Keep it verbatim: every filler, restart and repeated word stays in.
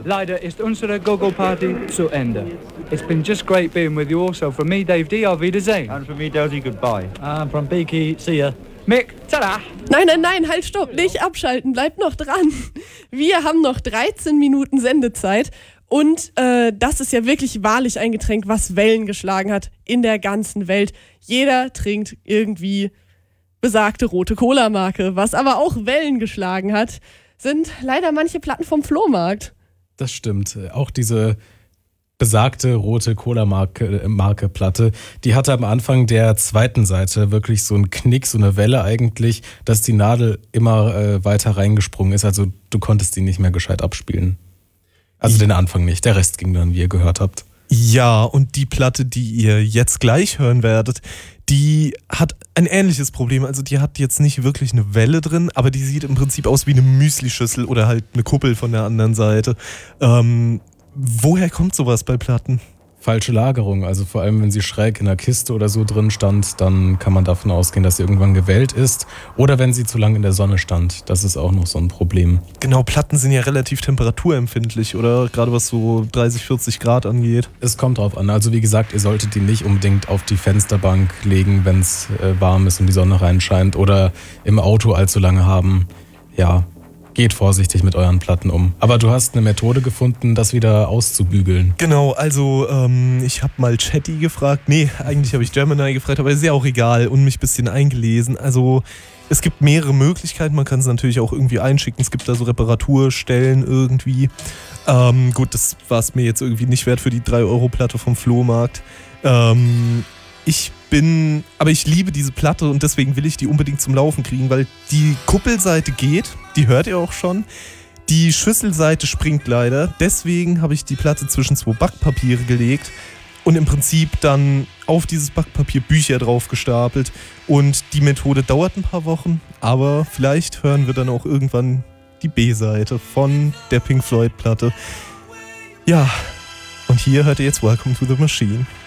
Leider ist unsere Gogo-Party zu Ende. It's been just great being with you all, so from me, Dave D, auf Wiedersehen. And from me, Dozy, goodbye. And from Beaky, see ya. Mick, tada! Nein, nein, nein, halt, stopp, nicht abschalten, bleibt noch dran. Wir haben noch dreizehn Minuten Sendezeit und äh, das ist ja wirklich wahrlich ein Getränk, was Wellen geschlagen hat in der ganzen Welt. Jeder trinkt irgendwie besagte rote Cola-Marke. Was aber auch Wellen geschlagen hat, sind leider manche Platten vom Flohmarkt. Das stimmt. Auch diese besagte rote Cola-Marke Marke Platte, die hatte am Anfang der zweiten Seite wirklich so einen Knick, so eine Welle eigentlich, dass die Nadel immer äh, weiter reingesprungen ist. Also du konntest die nicht mehr gescheit abspielen. Also den Anfang nicht, der Rest ging dann, wie ihr gehört habt. Ja, und die Platte, die ihr jetzt gleich hören werdet, die hat ein ähnliches Problem. Also die hat jetzt nicht wirklich eine Welle drin, aber die sieht im Prinzip aus wie eine Müslischüssel oder halt eine Kuppel von der anderen Seite. Ähm, woher kommt sowas bei Platten? Falsche Lagerung, also vor allem wenn sie schräg in der Kiste oder so drin stand, dann kann man davon ausgehen, dass sie irgendwann gewellt ist. Oder wenn sie zu lange in der Sonne stand, das ist auch noch so ein Problem. Genau, Platten sind ja relativ temperaturempfindlich, oder? Gerade was so dreißig, vierzig Grad angeht. Es kommt drauf an, also wie gesagt, ihr solltet die nicht unbedingt auf die Fensterbank legen, wenn es äh, warm ist und die Sonne reinscheint, oder im Auto allzu lange haben. Ja, geht vorsichtig mit euren Platten um. Aber du hast eine Methode gefunden, das wieder auszubügeln. Genau, also ähm, ich habe mal Chatty gefragt. Nee, eigentlich habe ich Gemini gefragt, aber ist ja auch egal und mich ein bisschen eingelesen. Also es gibt mehrere Möglichkeiten. Man kann es natürlich auch irgendwie einschicken. Es gibt da so Reparaturstellen irgendwie. Ähm, gut, das war es mir jetzt irgendwie nicht wert für die drei Euro Platte vom Flohmarkt. Ähm, ich bin, aber ich liebe diese Platte und deswegen will ich die unbedingt zum Laufen kriegen, weil die Kuppelseite geht, die hört ihr auch schon. Die Schüsselseite springt leider, deswegen habe ich die Platte zwischen zwei Backpapiere gelegt und im Prinzip dann auf dieses Backpapier Bücher drauf gestapelt. Und die Methode dauert ein paar Wochen, aber vielleicht hören wir dann auch irgendwann die B-Seite von der Pink Floyd Platte. Ja, und hier hört ihr jetzt Welcome to the Machine.